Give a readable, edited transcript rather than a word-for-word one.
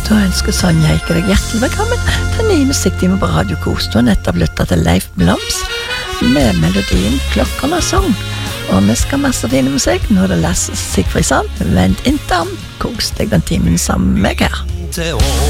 Da ønsker Sonja ikke deg hjertelig velkommen til ny musikktime på Radio Kos. Du har nettopp lyttet til Leif Blomst med melodien Klokkerne sang. Og vi skal masse dine musikk. Nå er det Lasse Sigfridsson. Vent inntil om. Kos deg den timen sammen med meg her.